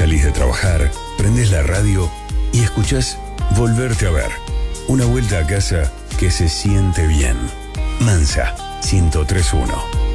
Salís de trabajar, prendés la radio y escuchás Volverte a ver. Una vuelta a casa que se siente bien. Mansa, 103.1.